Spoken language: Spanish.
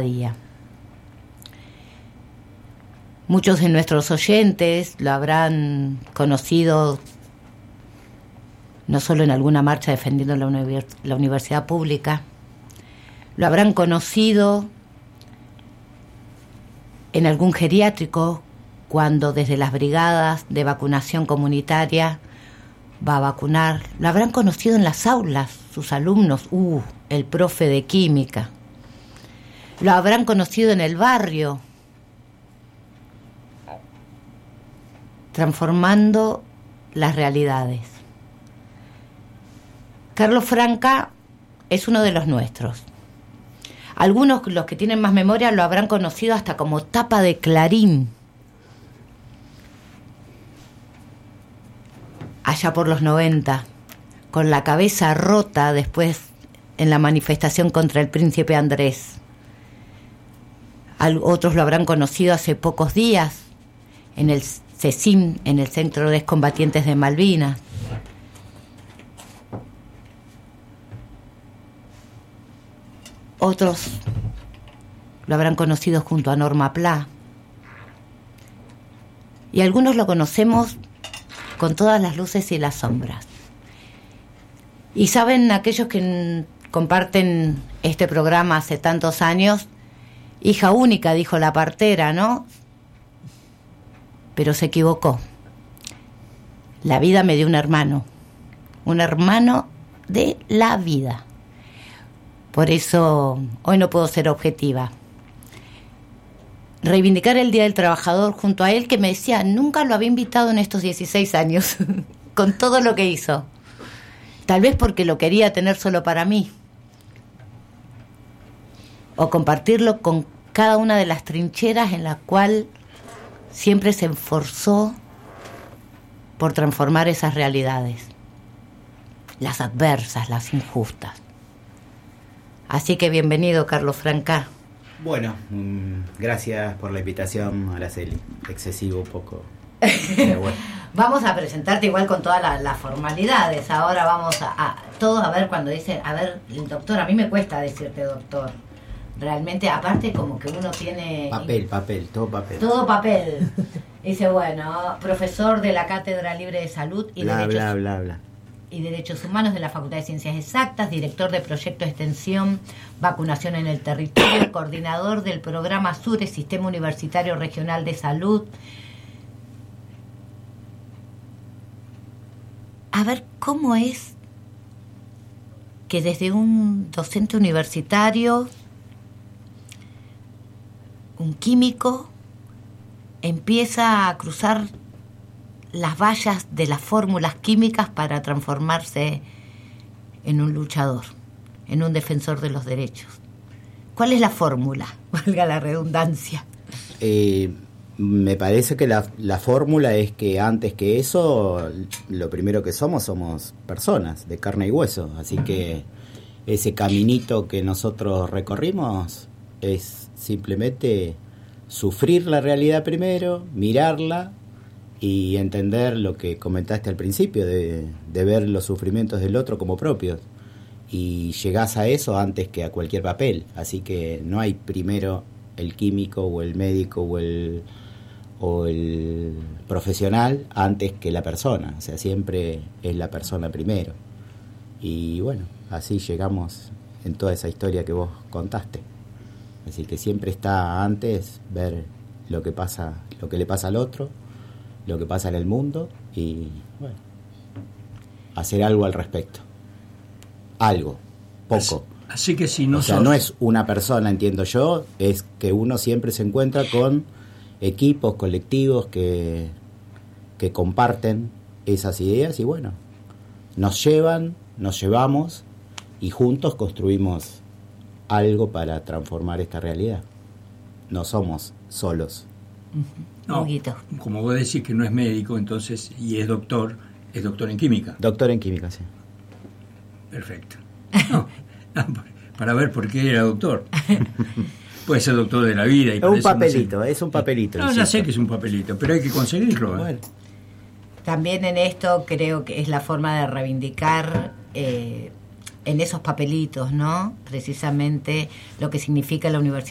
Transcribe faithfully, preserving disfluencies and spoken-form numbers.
día. Muchos de nuestros oyentes lo habrán conocido no solo en alguna marcha defendiendo la, univers- la universidad pública, lo habrán conocido en algún geriátrico cuando desde las brigadas de vacunación comunitaria va a vacunar, lo habrán conocido en las aulas, sus alumnos, uh, el profe de química, lo habrán conocido en el barrio, transformando las realidades. Carlos Franca es uno de los nuestros. Algunos, los que tienen más memoria, lo habrán conocido hasta como tapa de Clarín, allá por los noventa, con la cabeza rota después en la manifestación contra el príncipe Andrés. Al, otros lo habrán conocido hace pocos días en el CECIM, en el Centro de Excombatientes de Malvinas. Otros lo habrán conocido junto a Norma Pla. Y algunos lo conocemos con todas las luces y las sombras. Y saben aquellos que n- comparten este programa hace tantos años, hija única, dijo la partera, ¿no? Pero se equivocó. La vida me dio un hermano, un hermano de la vida. Por eso hoy no puedo ser objetiva. Reivindicar el Día del Trabajador junto a él, que me decía, nunca lo había invitado en estos dieciséis años, con todo lo que hizo. Tal vez porque lo quería tener solo para mí. O compartirlo con cada una de las trincheras en la cual siempre se esforzó por transformar esas realidades, las adversas, las injustas. Así que bienvenido, Carlos Franca. Bueno, mmm, gracias por la invitación, Araceli. Excesivo un poco. Pero bueno. Vamos a presentarte igual con todas las la formalidades. Ahora vamos a, a todos a ver cuando dicen, a ver, el doctor, a mí me cuesta decirte doctor. Realmente, aparte como que uno tiene... Papel, papel, todo papel. Todo papel. Dice, bueno, profesor de la Cátedra Libre de Salud y Bla, Derechos... bla, bla, bla. y Derechos Humanos de la Facultad de Ciencias Exactas, director de Proyecto de Extensión, Vacunación en el Territorio, coordinador del programa SURE, Sistema Universitario Regional de Salud. A ver, ¿cómo es que desde un docente universitario, un químico, empieza a cruzar las vallas de las fórmulas químicas para transformarse en un luchador, en un defensor de los derechos? ¿Cuál es la fórmula? Valga la redundancia. Eh, me parece que la, la fórmula es que antes que eso, lo primero que somos, somos personas de carne y hueso. Así que ese caminito que nosotros recorrimos es simplemente sufrir la realidad primero, mirarla, y entender lo que comentaste al principio, de, de ver los sufrimientos del otro como propios. Y llegás a eso antes que a cualquier papel. Así que no hay primero el químico o el médico o el, o el profesional antes que la persona. O sea, siempre es la persona primero. Y bueno, así llegamos en toda esa historia que vos contaste. Así que siempre está antes ver lo que pasa, lo que le pasa al otro, lo que pasa en el mundo y, bueno, hacer algo al respecto. Algo, poco. Así, así que si no O sea, sos... no es una persona, entiendo yo, es que uno siempre se encuentra con equipos, colectivos que, que comparten esas ideas y, bueno, nos llevan, nos llevamos y juntos construimos algo para transformar esta realidad. No somos solos. No, como vos decís que no es médico, entonces, y es doctor, es doctor en química. Doctor en química, sí. Perfecto. No, no, para ver por qué era doctor. Puede ser doctor de la vida. Y es un papelito, no sé. es un papelito. No, ya sé que es un papelito, pero hay que conseguirlo. ¿eh? Bueno. También en esto creo que es la forma de reivindicar eh, en esos papelitos, ¿no? Precisamente lo que significa la universidad